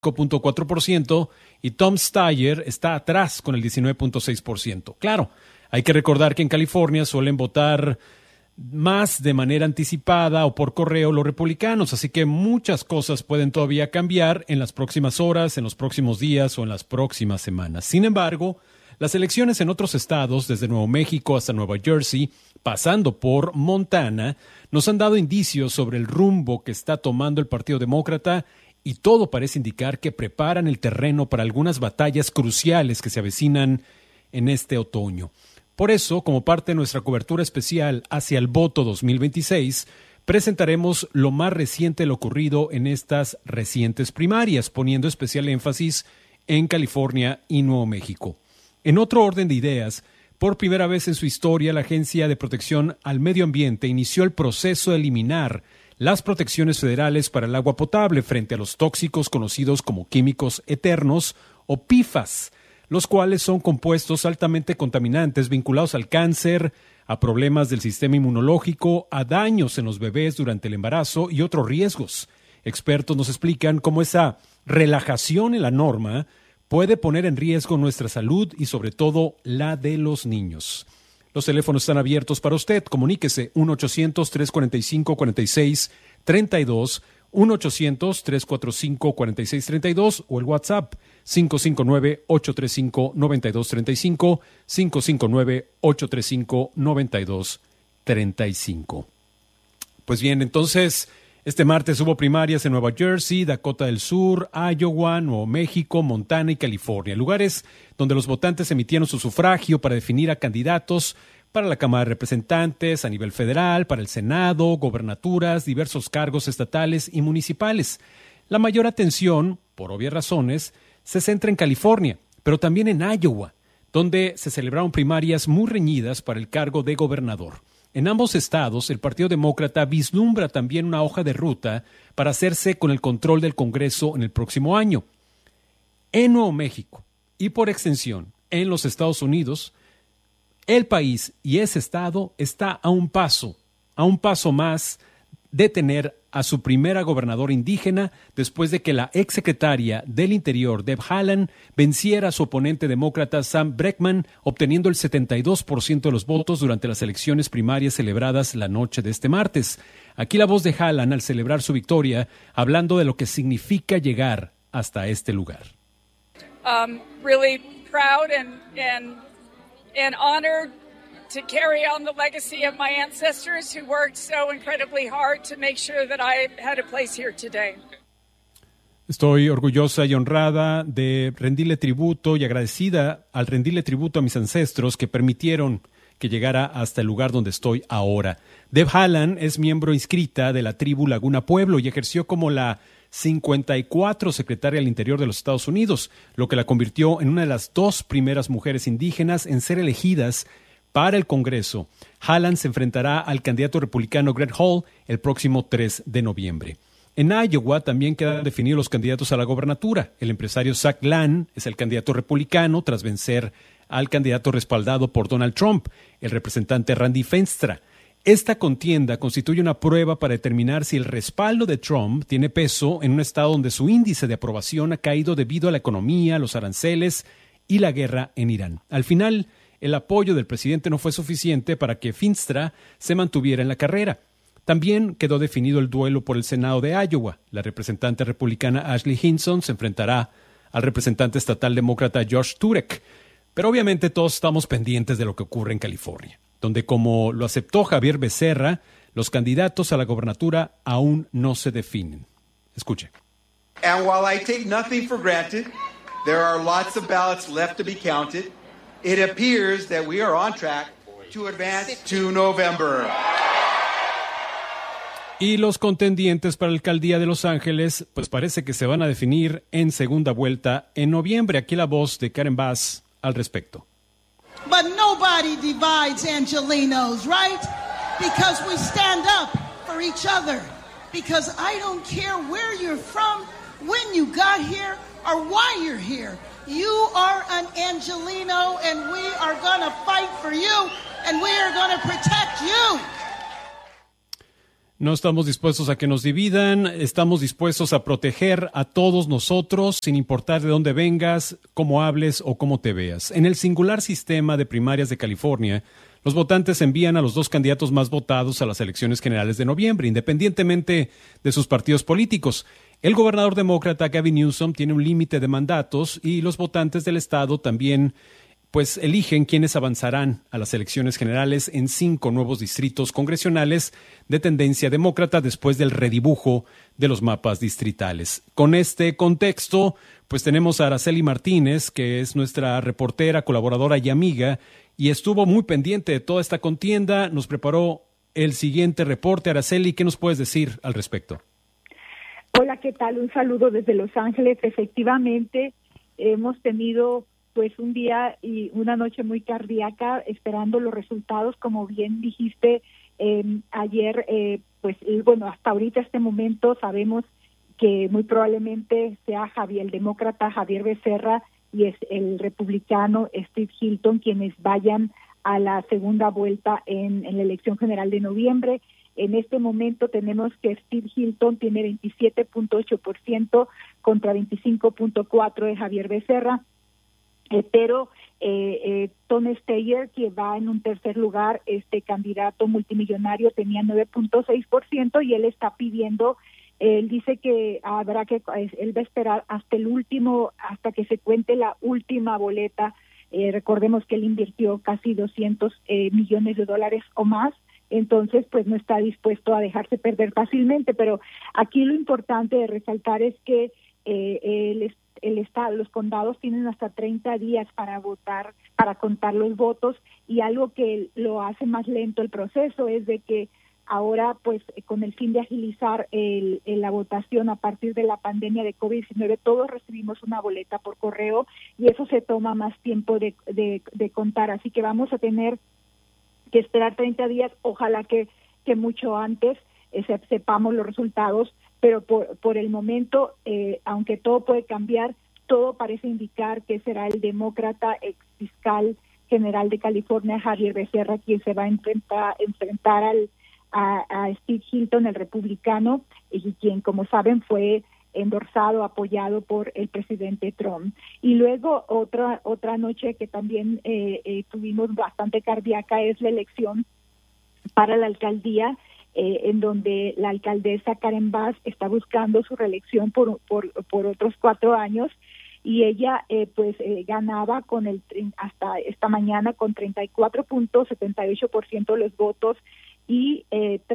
5.4% y Tom Steyer está atrás con el 19.6%. Claro, hay que recordar que en California suelen votar más de manera anticipada o por correo los republicanos, así que muchas cosas pueden todavía cambiar en las próximas horas, en los próximos días o en las próximas semanas. Sin embargo, las elecciones en otros estados, desde Nuevo México hasta Nueva Jersey, pasando por Montana, nos han dado indicios sobre el rumbo que está tomando el Partido Demócrata y todo parece indicar que preparan el terreno para algunas batallas cruciales que se avecinan en este otoño. Por eso, como parte de nuestra cobertura especial hacia el voto 2026, presentaremos lo más reciente de lo ocurrido en estas recientes primarias, poniendo especial énfasis en California y Nuevo México. En otro orden de ideas, por primera vez en su historia, la Agencia de Protección al Medio Ambiente inició el proceso de eliminar las protecciones federales para el agua potable frente a los tóxicos conocidos como químicos eternos o PFAS, los cuales son compuestos altamente contaminantes vinculados al cáncer, a problemas del sistema inmunológico, a daños en los bebés durante el embarazo y otros riesgos. Expertos nos explican cómo esa relajación en la norma puede poner en riesgo nuestra salud y sobre todo la de los niños. Los teléfonos están abiertos para usted. Comuníquese 1-800-345-4632, 1-800-345-4632 o el WhatsApp 559-835-9235, 559-835-9235. Pues bien, entonces, este martes hubo primarias en Nueva Jersey, Dakota del Sur, Iowa, Nuevo México, Montana y California, lugares donde los votantes emitieron su sufragio para definir a candidatos para la Cámara de Representantes, a nivel federal, para el Senado, gobernaturas, diversos cargos estatales y municipales. La mayor atención, por obvias razones, se centra en California, pero también en Iowa, donde se celebraron primarias muy reñidas para el cargo de gobernador. En ambos estados, el Partido Demócrata vislumbra también una hoja de ruta para hacerse con el control del Congreso en el próximo año. En Nuevo México y por extensión en los Estados Unidos, el país y ese estado está a un paso más de tener a su primera gobernadora indígena después de que la exsecretaria del Interior, Deb Haaland, venciera a su oponente demócrata Sam Bregman, obteniendo el 72% de los votos durante las elecciones primarias celebradas la noche de este martes. Aquí la voz de Haaland al celebrar su victoria, hablando de lo que significa llegar hasta este lugar. Really proud and honored to carry on the legacy of my ancestors who worked so incredibly hard to make sure that I had a place here today. Estoy orgullosa y honrada de rendirle tributo y agradecida al rendirle tributo a mis ancestros que permitieron que llegara hasta el lugar donde estoy ahora. Deb Haaland es miembro inscrita de la tribu Laguna Pueblo y ejerció como la 54 secretaria del Interior de los Estados Unidos, lo que la convirtió en una de las 2 primeras mujeres indígenas en ser elegidas para el Congreso. Haaland se enfrentará al candidato republicano Greg Hall el próximo 3 de noviembre. En Iowa también quedan definidos los candidatos a la gobernatura. El empresario Zach Land es el candidato republicano tras vencer al candidato respaldado por Donald Trump, el representante Randy Feenstra. Esta contienda constituye una prueba para determinar si el respaldo de Trump tiene peso en un estado donde su índice de aprobación ha caído debido a la economía, los aranceles y la guerra en Irán. Al final, el apoyo del presidente no fue suficiente para que Feenstra se mantuviera en la carrera. También quedó definido el duelo por el Senado de Iowa. La representante republicana Ashley Hinson se enfrentará al representante estatal demócrata Josh Turek. Pero obviamente todos estamos pendientes de lo que ocurre en California, donde, como lo aceptó Javier Becerra, los candidatos a la gobernatura aún no se definen. Escuche. And while I take nothing for granted, there are lots of ballots left to be counted. It appears that we are on track to advance to November. Y los contendientes para la alcaldía de Los Ángeles, pues parece que se van a definir en segunda vuelta en noviembre. Aquí la voz de Karen Bass al respecto. But nobody divides Angelenos, right? Because we stand up for each other. Because I don't care where you're from, when you got here, or why you're here. You are an Angeleno, and we are going to fight for you, and we are going to protect you. No estamos dispuestos a que nos dividan, estamos dispuestos a proteger a todos nosotros, sin importar de dónde vengas, cómo hables o cómo te veas. En el singular sistema de primarias de California, los votantes envían a los dos candidatos más votados a las elecciones generales de noviembre, independientemente de sus partidos políticos. El gobernador demócrata Gavin Newsom tiene un límite de mandatos y los votantes del estado también eligen quiénes avanzarán a las elecciones generales en 5 nuevos distritos congresionales de tendencia demócrata después del redibujo de los mapas distritales. Con este contexto, tenemos a Araceli Martínez, que es nuestra reportera, colaboradora y amiga, y estuvo muy pendiente de toda esta contienda. Nos preparó el siguiente reporte. Araceli, ¿qué nos puedes decir al respecto? Hola, ¿qué tal? Un saludo desde Los Ángeles. Efectivamente, hemos tenido un día y una noche muy cardíaca esperando los resultados, como bien dijiste ayer, hasta ahorita, este momento, sabemos que muy probablemente sea el demócrata Javier Becerra y es el republicano Steve Hilton quienes vayan a la segunda vuelta en la elección general de noviembre. En este momento tenemos que Steve Hilton tiene 27.8% contra 25.4% de Javier Becerra. Pero Tom Steyer, que va en un tercer lugar, este candidato multimillonario, tenía 9.6% y él está pidiendo, él dice que él va a esperar hasta que se cuente la última boleta. Recordemos que él invirtió casi $200 millones o más, entonces no está dispuesto a dejarse perder fácilmente, pero aquí lo importante de resaltar es que los condados tienen hasta 30 días para votar, para contar los votos, y algo que lo hace más lento el proceso es de que ahora, con el fin de agilizar la votación a partir de la pandemia de COVID-19, todos recibimos una boleta por correo y eso se toma más tiempo de contar, así que vamos a tener que esperar 30 días, ojalá que mucho antes sepamos los resultados, pero por el momento, aunque todo puede cambiar, todo parece indicar que será el demócrata ex fiscal general de California, Javier Becerra, quien se va a enfrentar a Steve Hilton, el republicano, y quien, como saben, fue endorsado, apoyado por el presidente Trump. Y luego otra noche que también tuvimos bastante cardíaca es la elección para la alcaldía, en donde la alcaldesa Karen Bass está buscando su reelección por otros 4 años, y ella ganaba hasta esta mañana con 34.78% de los votos y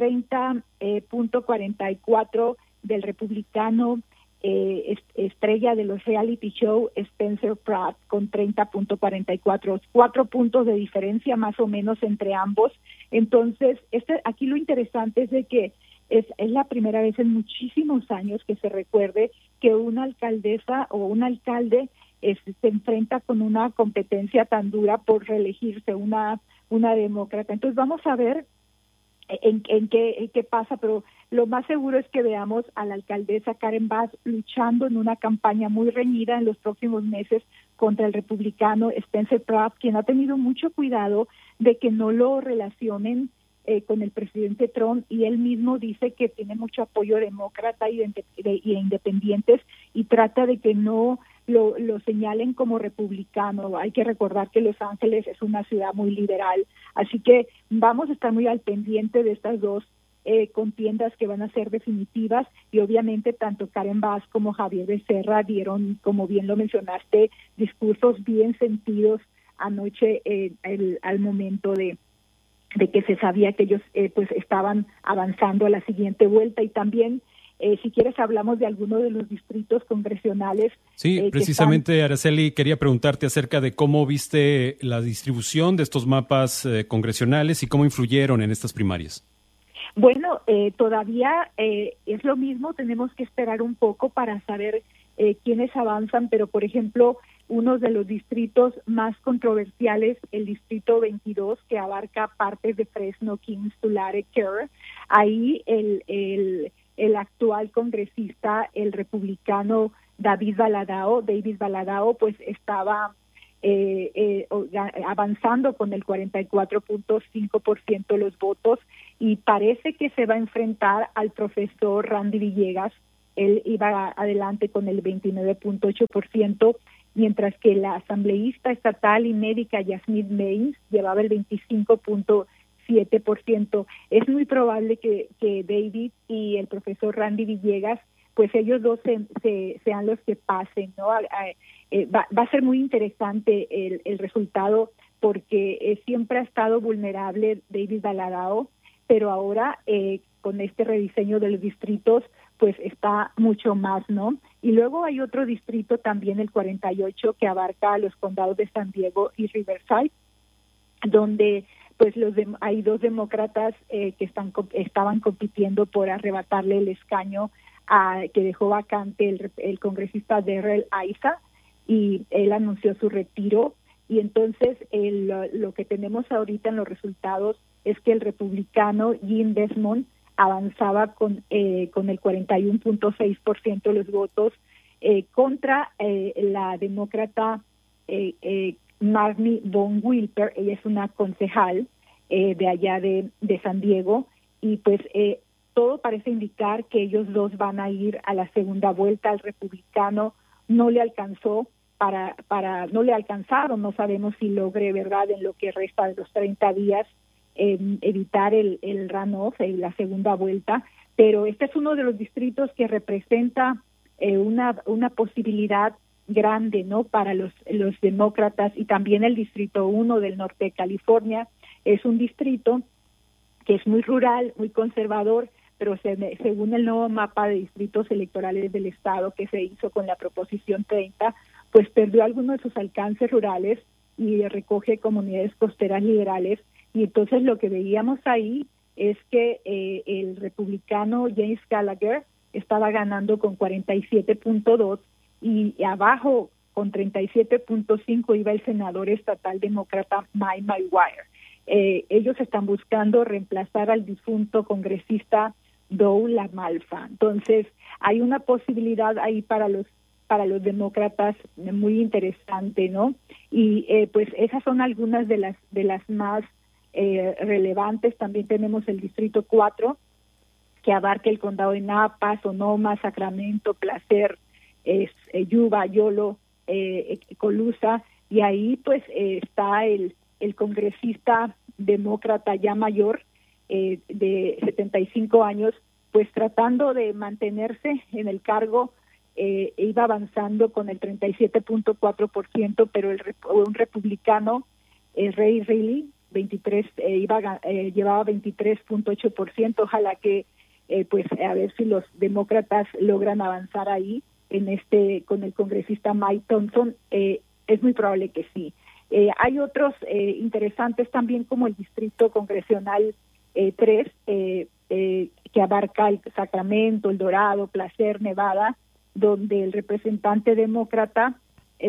30.44% del republicano estrella de los reality show Spencer Pratt con 30.44, 4 puntos de diferencia más o menos entre ambos. Entonces, aquí lo interesante es de que es la primera vez en muchísimos años que se recuerde que una alcaldesa o un alcalde se enfrenta con una competencia tan dura por reelegirse, una demócrata. Entonces vamos a ver en qué pasa, pero lo más seguro es que veamos a la alcaldesa Karen Bass luchando en una campaña muy reñida en los próximos meses contra el republicano Spencer Pratt, quien ha tenido mucho cuidado de que no lo relacionen con el presidente Trump, y él mismo dice que tiene mucho apoyo demócrata y independientes, y trata de que no lo señalen como republicano. Hay que recordar que Los Ángeles es una ciudad muy liberal, así que vamos a estar muy al pendiente de estas dos contiendas que van a ser definitivas, y obviamente tanto Karen Bass como Javier Becerra dieron, como bien lo mencionaste, discursos bien sentidos anoche al momento de que se sabía que ellos estaban avanzando a la siguiente vuelta. Y también, si quieres, hablamos de algunos de los distritos congresionales. Sí, precisamente, Araceli, quería preguntarte acerca de cómo viste la distribución de estos mapas congresionales y cómo influyeron en estas primarias. Bueno, todavía es lo mismo, tenemos que esperar un poco para saber quiénes avanzan, pero por ejemplo, uno de los distritos más controversiales, el distrito 22, que abarca partes de Fresno, Kings, Tulare, Kerr, ahí el actual congresista, el republicano David Valadao, pues estaba avanzando con el 44.5% de los votos, y parece que se va a enfrentar al profesor Randy Villegas. Él iba adelante con el 29.8%, mientras que la asambleísta estatal y médica Yasmín Meins llevaba el 25.7%. Es muy probable que David y el profesor Randy Villegas, pues ellos dos sean los que pasen, ¿no? Va a ser muy interesante el resultado, porque siempre ha estado vulnerable David Valadao, pero ahora con este rediseño de los distritos, pues está mucho más, ¿no? Y luego hay otro distrito también, el 48, que abarca los condados de San Diego y Riverside, donde pues hay dos demócratas que estaban compitiendo por arrebatarle el escaño que dejó vacante el congresista Darrell Issa, y él anunció su retiro. Y entonces lo que tenemos ahorita en los resultados es que el republicano Jim Desmond avanzaba con el 41.6% de los votos contra la demócrata Marnie von Wilper. Ella es una concejal de allá de San Diego, y pues todo parece indicar que ellos dos van a ir a la segunda vuelta. Al republicano no le alcanzó no le alcanzaron, no sabemos si logre, ¿verdad?, en lo que resta de los 30 días evitar el runoff, la segunda vuelta, pero este es uno de los distritos que representa una posibilidad grande, ¿no?, para los demócratas. Y también el distrito 1 del norte de California es un distrito que es muy rural, muy conservador, pero según el nuevo mapa de distritos electorales del estado que se hizo con la Proposición 30, pues perdió algunos de sus alcances rurales y recoge comunidades costeras liberales. Y entonces lo que veíamos ahí es que el republicano James Gallagher estaba ganando con 47.2, y abajo con 37.5 iba el senador estatal demócrata Mike Maguire. Ellos están buscando reemplazar al difunto congresista Doug LaMalfa. Entonces hay una posibilidad ahí para los demócratas muy interesante, ¿no? Y pues esas son algunas de las más relevantes. También tenemos el distrito 4, que abarca el condado de Napa, Sonoma, Sacramento, Placer, Yuba, Yolo, Colusa, y ahí pues está el congresista demócrata ya mayor, de 75 años, pues tratando de mantenerse en el cargo. Iba avanzando con el 37.4%, pero un republicano, Ray Reilly, llevaba 23.8%. Ojalá que pues a ver si los demócratas logran avanzar ahí con el congresista Mike Thompson. Es muy probable que sí. Hay otros interesantes también, como el distrito congresional 3, que abarca el Sacramento, El Dorado, Placer, Nevada, donde el representante demócrata,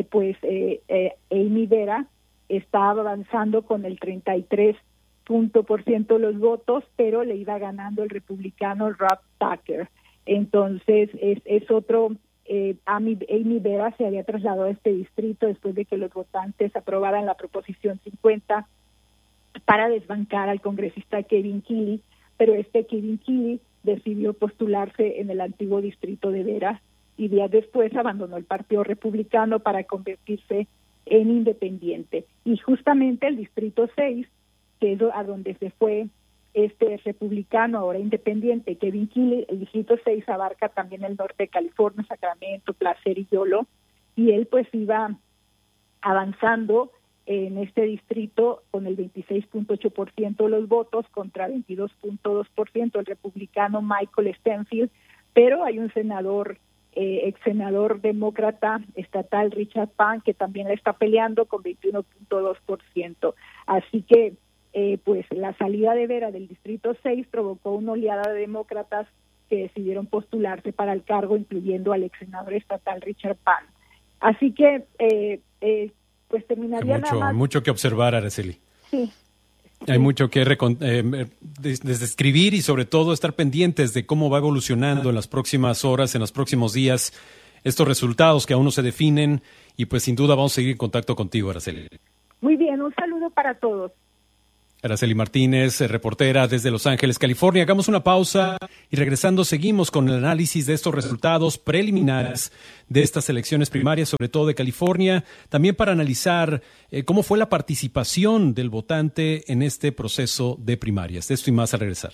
Amy Vera, está avanzando con el 33% de los votos, pero le iba ganando el republicano Rob Tucker. Entonces es otro. Amy Vera se había trasladado a este distrito después de que los votantes aprobaran la Proposición 50 para desbancar al congresista Kevin Keeley, pero Kevin Keeley decidió postularse en el antiguo distrito de Vera, y días después abandonó el Partido Republicano para convertirse en independiente. Y justamente el distrito 6, que es a donde se fue este republicano, ahora independiente, Kevin Keeley, el distrito 6 abarca también el norte de California, Sacramento, Placer y Yolo, y él pues iba avanzando en este distrito con el 26.8% de los votos contra 22.2% el republicano Michael Stenfield, pero hay un ex senador demócrata estatal Richard Pan, que también la está peleando con 21.2%. Así que pues la salida de Vera del distrito 6 provocó una oleada de demócratas que decidieron postularse para el cargo, incluyendo al ex senador estatal Richard Pan. Así que pues terminaría mucho que observar, Araceli. Sí. Hay mucho que describir y sobre todo estar pendientes de cómo va evolucionando en las próximas horas, en los próximos días, estos resultados que aún no se definen, y pues sin duda vamos a seguir en contacto contigo, Araceli. Muy bien, un saludo para todos. Araceli Martínez, reportera desde Los Ángeles, California. Hagamos una pausa y regresando seguimos con el análisis de estos resultados preliminares de estas elecciones primarias, sobre todo de California, también para analizar cómo fue la participación del votante en este proceso de primarias. De esto y más al regresar.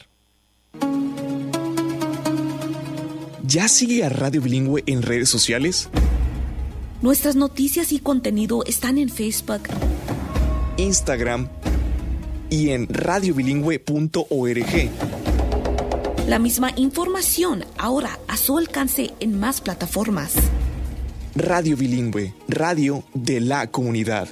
¿Ya sigue a Radio Bilingüe en redes sociales? Nuestras noticias y contenido están en Facebook, Instagram y en radiobilingüe.org. La misma información ahora a su alcance en más plataformas. Radio Bilingüe, radio de la comunidad.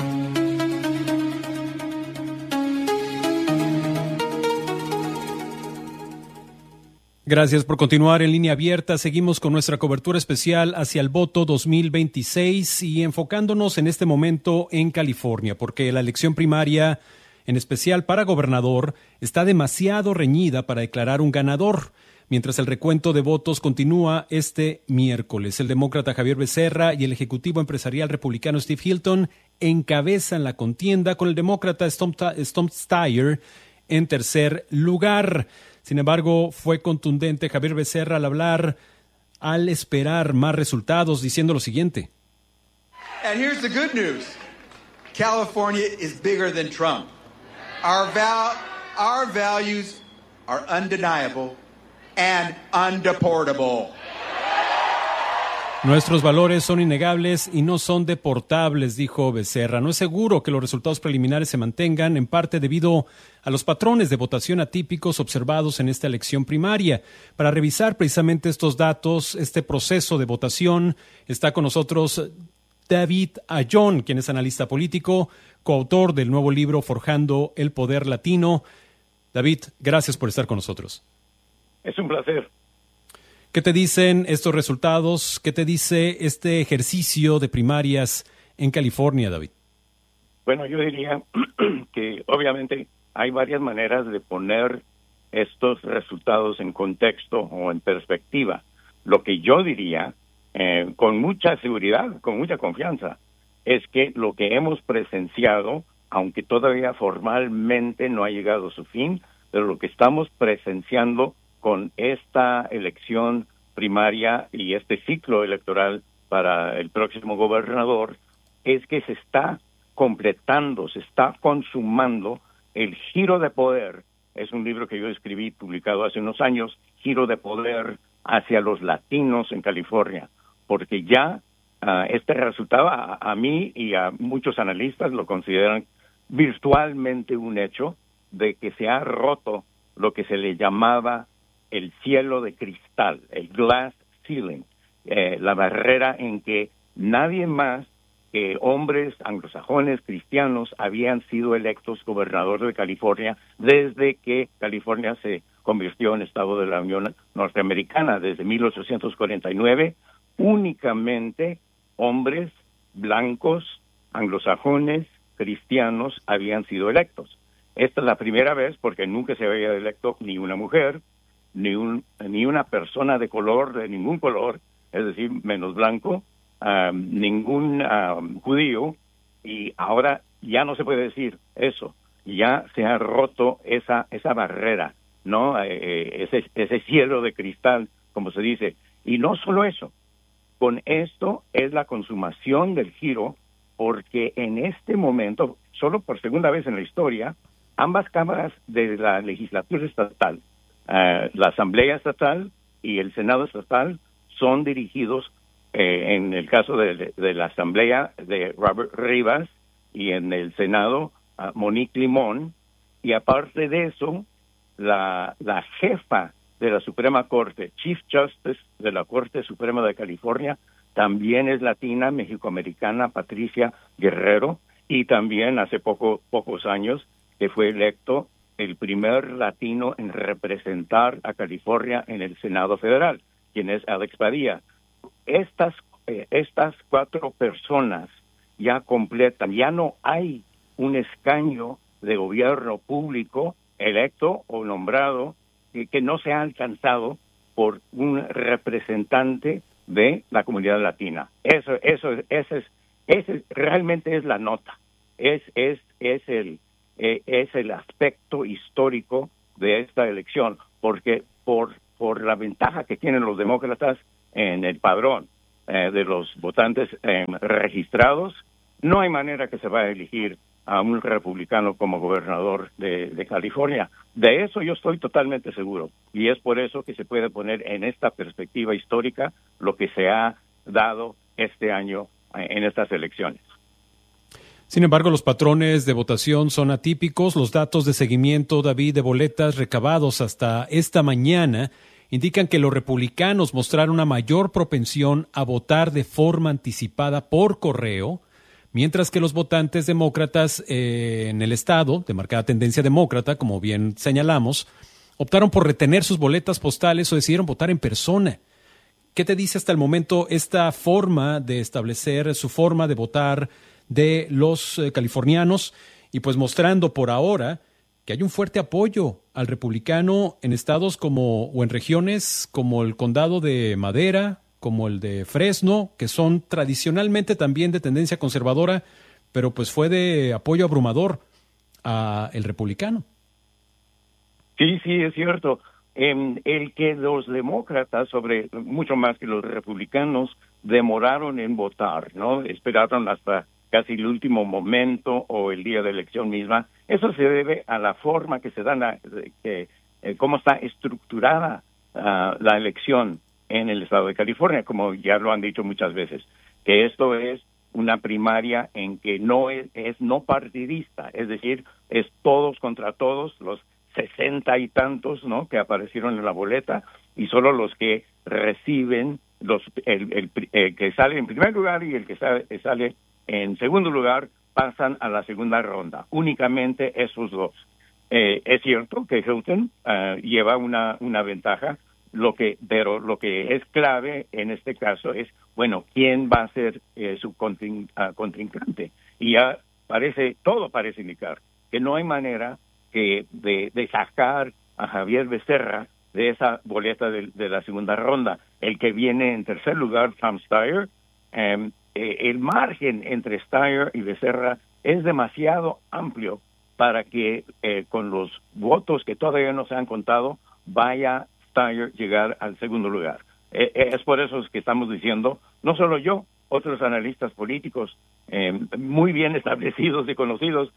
Gracias por continuar en Línea Abierta. Seguimos con nuestra cobertura especial hacia el voto 2026 y enfocándonos en este momento en California, porque la elección primaria, en especial para gobernador, está demasiado reñida para declarar un ganador. Mientras el recuento de votos continúa este miércoles, el demócrata Javier Becerra y el ejecutivo empresarial republicano Steve Hilton encabezan la contienda con el demócrata Tom Steyer en tercer lugar. Sin embargo, fue contundente Javier Becerra al esperar más resultados, diciendo lo siguiente. And here's the good news. California is bigger than Trump. Our values are undeniable and undeportable. Nuestros valores son innegables y no son deportables, dijo Becerra. No es seguro que los resultados preliminares se mantengan, en parte debido a los patrones de votación atípicos observados en esta elección primaria. Para revisar precisamente estos datos, este proceso de votación, está con nosotros David Ayón, quien es analista político, coautor del nuevo libro Forjando el Poder Latino. David, gracias por estar con nosotros. Es un placer. ¿Qué te dicen estos resultados? ¿Qué te dice este ejercicio de primarias en California, David? Bueno, yo diría que obviamente hay varias maneras de poner estos resultados en contexto o en perspectiva. Lo que yo diría, con mucha seguridad, con mucha confianza, es que lo que hemos presenciado, aunque todavía formalmente no ha llegado a su fin, pero lo que estamos presenciando con esta elección primaria y este ciclo electoral para el próximo gobernador, es que se está completando, se está consumando el giro de poder. Es un libro que yo escribí, publicado hace unos años, Giro de Poder hacia los latinos en California, porque ya este resultado a mí y a muchos analistas lo consideran virtualmente un hecho de que se ha roto lo que se le llamaba el cielo de cristal, el glass ceiling, la barrera en que nadie más que hombres anglosajones cristianos habían sido electos gobernador de California desde que California se convirtió en Estado de la Unión Norteamericana, desde 1849, únicamente hombres blancos, anglosajones, cristianos habían sido electos. Esta es la primera vez porque nunca se había electo ni una mujer, ni una persona de color, de ningún color, es decir, menos blanco, ningún judío, y ahora ya no se puede decir eso, ya se ha roto esa barrera, ¿no? Ese cielo de cristal, como se dice. Y no solo eso, con esto es la consumación del giro, porque en este momento, solo por segunda vez en la historia, ambas cámaras de la legislatura estatal, la Asamblea Estatal y el Senado Estatal, son dirigidos, en el caso de la Asamblea, de Robert Rivas, y en el Senado, Monique Limón, y aparte de eso, la jefa de la Suprema Corte, Chief Justice de la Corte Suprema de California, también es latina, mexicoamericana, Patricia Guerrero, y también hace pocos años que fue electo el primer latino en representar a California en el Senado Federal, quien es Alex Padilla. Estas 4 personas ya completan, ya no hay un escaño de gobierno público electo o nombrado que no se ha alcanzado por un representante de la comunidad latina. Eso realmente es la nota. Es es el aspecto histórico de esta elección, porque por la ventaja que tienen los demócratas en el padrón de los votantes registrados, no hay manera que se vaya a elegir a un republicano como gobernador de California. De eso yo estoy totalmente seguro, y es por eso que se puede poner en esta perspectiva histórica lo que se ha dado este año en estas elecciones. Sin embargo, los patrones de votación son atípicos. Los datos de seguimiento, David, de boletas recabados hasta esta mañana indican que los republicanos mostraron una mayor propensión a votar de forma anticipada por correo, mientras que los votantes demócratas en el estado, de marcada tendencia demócrata, como bien señalamos, optaron por retener sus boletas postales o decidieron votar en persona. ¿Qué te dice hasta el momento esta forma de establecer su forma de votar de los californianos? Y pues mostrando por ahora que hay un fuerte apoyo al republicano en estados o en regiones como el condado de Madera, como el de Fresno, que son tradicionalmente también de tendencia conservadora, pero pues fue de apoyo abrumador a el republicano. Sí, es cierto. El que los demócratas, mucho más que los republicanos, demoraron en votar, ¿no? Esperaron hasta casi el último momento o el día de elección misma. Eso se debe a la forma que se da, cómo está estructurada la elección en el estado de California, como ya lo han dicho muchas veces, que esto es una primaria en que no es no partidista, es decir, es todos contra todos, los 60 y tantos, ¿no?, que aparecieron en la boleta, y solo los que reciben, el que sale en primer lugar y el que sale en segundo lugar, pasan a la segunda ronda. Únicamente esos dos. Es cierto que Hilton lleva una ventaja, pero lo que es clave en este caso es, bueno, ¿quién va a ser su contrincante? Y ya todo parece indicar que no hay manera de sacar a Javier Becerra de esa boleta de la segunda ronda. El que viene en tercer lugar, Tom Steyer, el margen entre Steyer y Becerra es demasiado amplio para que con los votos que todavía no se han contado vaya Steyer llegar al segundo lugar. Es por eso que estamos diciendo, no solo yo, otros analistas políticos muy bien establecidos y conocidos,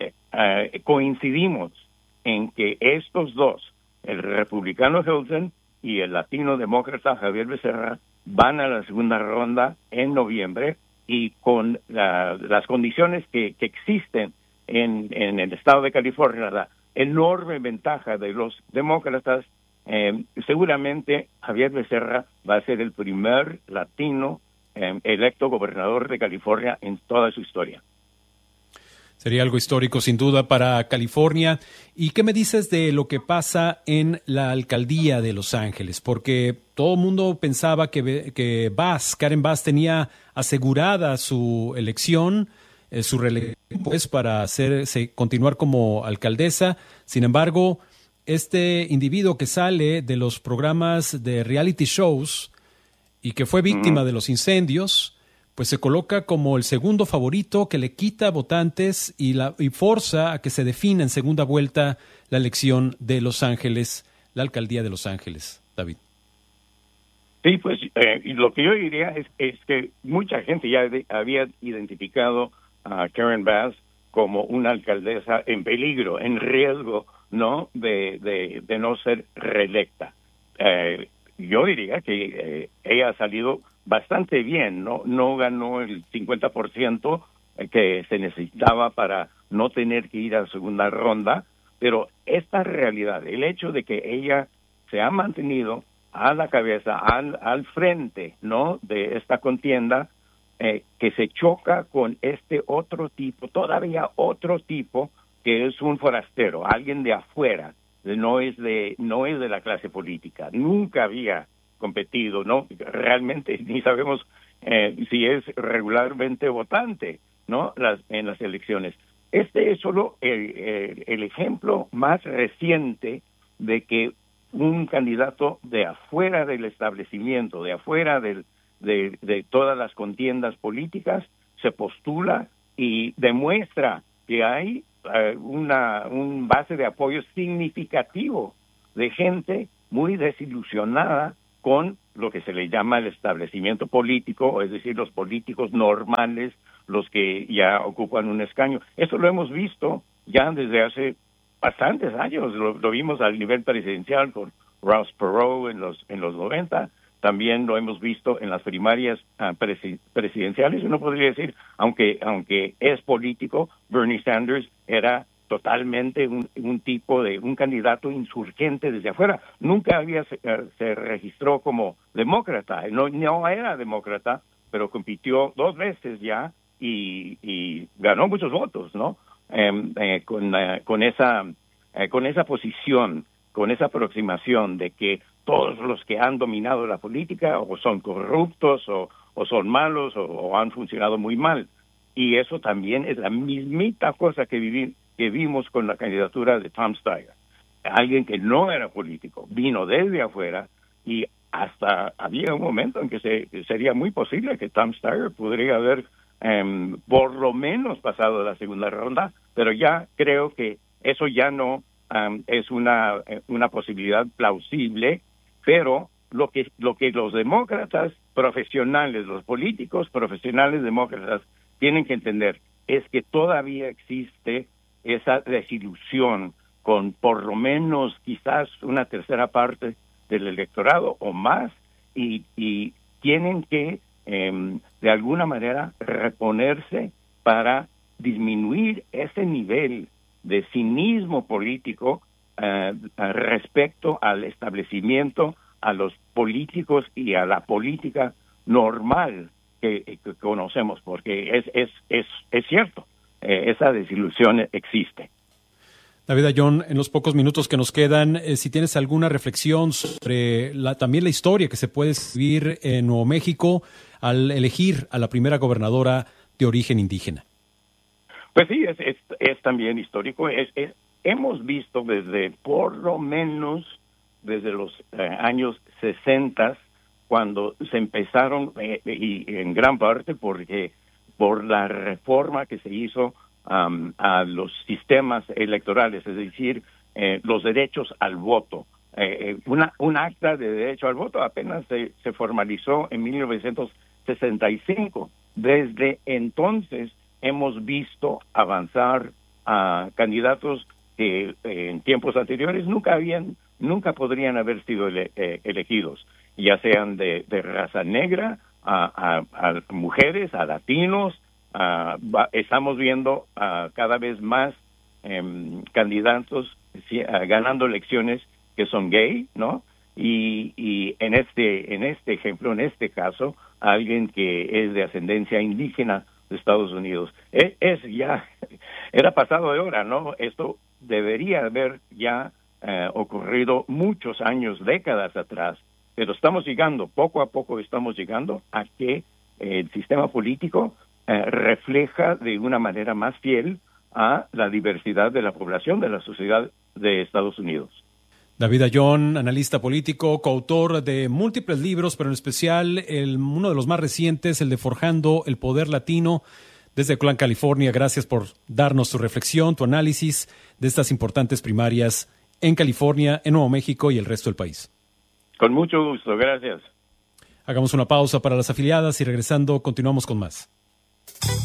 coincidimos en que estos dos, el republicano Hilton y el latino demócrata Javier Becerra, van a la segunda ronda en noviembre, y con las condiciones que existen en el estado de California, la enorme ventaja de los demócratas, seguramente Javier Becerra va a ser el primer latino electo gobernador de California en toda su historia. Sería algo histórico, sin duda, para California. ¿Y qué me dices de lo que pasa en la alcaldía de Los Ángeles? Porque todo el mundo pensaba que Karen Bass tenía asegurada su elección, su reelección, pues, para continuar como alcaldesa. Sin embargo, este individuo que sale de los programas de reality shows y que fue víctima de los incendios, pues se coloca como el segundo favorito, que le quita votantes y forza a que se defina en segunda vuelta la elección de Los Ángeles, la alcaldía de Los Ángeles. David. Sí, pues y lo que yo diría es que mucha gente ya había identificado a Karen Bass como una alcaldesa en peligro, en riesgo, ¿no?, de no ser reelecta. Yo diría que ella ha salido bastante bien, no ganó el 50% que se necesitaba para no tener que ir a segunda ronda, pero esta realidad, el hecho de que ella se ha mantenido a la cabeza, al frente, ¿no?, de esta contienda, que se choca con este todavía otro tipo, que es un forastero, alguien de afuera, no es de la clase política, nunca había competido, ¿no? Realmente ni sabemos si es regularmente votante, ¿no?, en las elecciones. Este es solo el ejemplo más reciente de que un candidato de afuera del establecimiento, de afuera de todas las contiendas políticas, se postula y demuestra que hay un base de apoyo significativo de gente muy desilusionada con lo que se le llama el establecimiento político, es decir, los políticos normales, los que ya ocupan un escaño. Eso lo hemos visto ya desde hace bastantes años, lo vimos al nivel presidencial con Ross Perot en los 90, también lo hemos visto en las primarias presidenciales. Uno podría decir, aunque es político, Bernie Sanders era totalmente un tipo de un candidato insurgente desde afuera. Nunca se registró como demócrata, no era demócrata, pero compitió 2 veces ya y ganó muchos votos, ¿no? Con esa posición, con esa aproximación de que todos los que han dominado la política o son corruptos o son malos o han funcionado muy mal. Y eso también es la mismita cosa que vimos con la candidatura de Tom Steyer. Alguien que no era político, vino desde afuera y hasta había un momento en que sería muy posible que Tom Steyer podría haber por lo menos pasado la segunda ronda, pero ya creo que eso ya no es una posibilidad plausible, pero lo que los demócratas profesionales, los políticos profesionales demócratas tienen que entender es que todavía existe esa desilusión con por lo menos quizás una tercera parte del electorado o más y tienen que de alguna manera reponerse para disminuir ese nivel de cinismo político respecto al establecimiento, a los políticos y a la política normal que conocemos, porque es cierto, esa desilusión existe. David Ayllón, en los pocos minutos que nos quedan, si tienes alguna reflexión sobre también la historia que se puede escribir en Nuevo México al elegir a la primera gobernadora de origen indígena. Pues sí, es también histórico. Hemos visto por lo menos desde los años 60, cuando se empezaron, y en gran parte por la reforma que se hizo a los sistemas electorales, es decir, los derechos al voto. Un acta de derecho al voto apenas se formalizó en 1965. Desde entonces hemos visto avanzar a candidatos que en tiempos anteriores nunca podrían haber sido elegidos, ya sean de raza negra, a mujeres, a latinos. Estamos viendo cada vez más candidatos ganando elecciones que son gay, ¿no? Y en este ejemplo, en este caso, alguien que es de ascendencia indígena de Estados Unidos. Era pasado de hora, ¿no? Esto debería haber ya ocurrido muchos años, décadas atrás, pero estamos llegando, poco a poco estamos llegando a que el sistema político refleja de una manera más fiel a la diversidad de la población de la sociedad de Estados Unidos. David Ayllón, analista político, coautor de múltiples libros, pero en especial uno de los más recientes, el de Forjando el Poder Latino, desde Oakland, California. Gracias por darnos tu reflexión, tu análisis de estas importantes primarias en California, en Nuevo México y el resto del país. Con mucho gusto, gracias. Hagamos una pausa para las afiliadas y regresando continuamos con más.